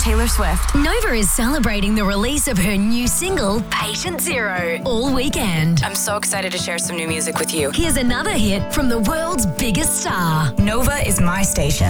Taylor Swift. Nova is celebrating the release of her new single, Patient Zero, all weekend. I'm so excited to share some new music with you. Here's another hit from the world's biggest star. Nova is my station.